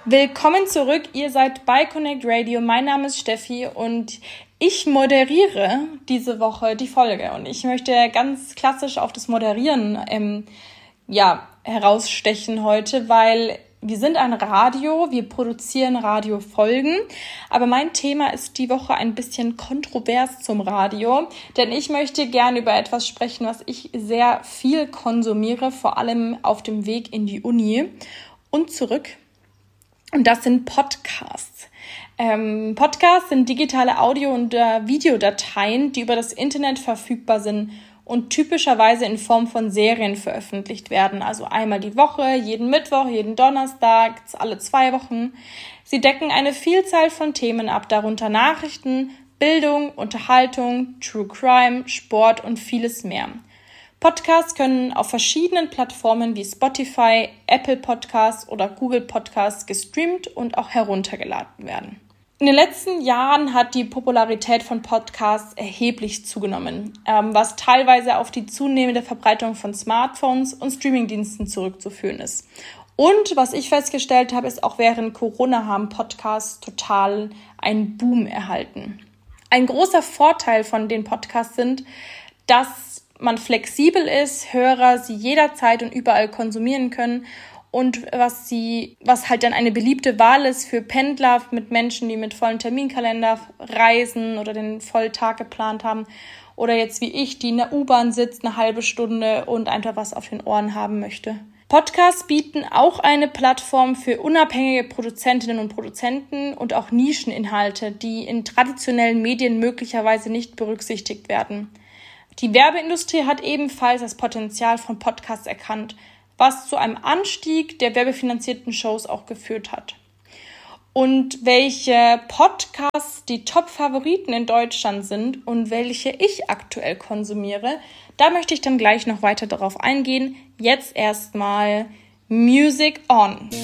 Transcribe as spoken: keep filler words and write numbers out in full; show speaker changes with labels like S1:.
S1: Willkommen zurück, ihr seid bei Connect Radio, mein Name ist Steffi und ich moderiere diese Woche die Folge und ich möchte ganz klassisch auf das Moderieren ähm, ja, herausstechen heute, weil wir sind ein Radio, wir produzieren Radiofolgen, aber mein Thema ist die Woche ein bisschen kontrovers zum Radio, denn ich möchte gerne über etwas sprechen, was ich sehr viel konsumiere, vor allem auf dem Weg in die Uni und zurück. Und das sind Podcasts. Ähm, Podcasts sind digitale Audio- und äh, Videodateien, die über das Internet verfügbar sind und typischerweise in Form von Serien veröffentlicht werden. Also einmal die Woche, jeden Mittwoch, jeden Donnerstag, alle zwei Wochen. Sie decken eine Vielzahl von Themen ab, darunter Nachrichten, Bildung, Unterhaltung, True Crime, Sport und vieles mehr. Podcasts können auf verschiedenen Plattformen wie Spotify, Apple Podcasts oder Google Podcasts gestreamt und auch heruntergeladen werden. In den letzten Jahren hat die Popularität von Podcasts erheblich zugenommen, ähm, was teilweise auf die zunehmende Verbreitung von Smartphones und Streamingdiensten zurückzuführen ist. Und was ich festgestellt habe, ist auch während Corona haben Podcasts total einen Boom erhalten. Ein großer Vorteil von den Podcasts sind, dass man flexibel ist, Hörer sie jederzeit und überall konsumieren können und was sie, was halt dann eine beliebte Wahl ist für Pendler, mit Menschen, die mit vollen Terminkalender reisen oder den Volltag geplant haben oder jetzt wie ich, die in der U-Bahn sitzt, eine halbe Stunde und einfach was auf den Ohren haben möchte. Podcasts bieten auch eine Plattform für unabhängige Produzentinnen und Produzenten und auch Nischeninhalte, die in traditionellen Medien möglicherweise nicht berücksichtigt werden. Die Werbeindustrie hat ebenfalls das Potenzial von Podcasts erkannt, was zu einem Anstieg der werbefinanzierten Shows auch geführt hat. Und welche Podcasts die Top-Favoriten in Deutschland sind und welche ich aktuell konsumiere, da möchte ich dann gleich noch weiter darauf eingehen. Jetzt erstmal Music On.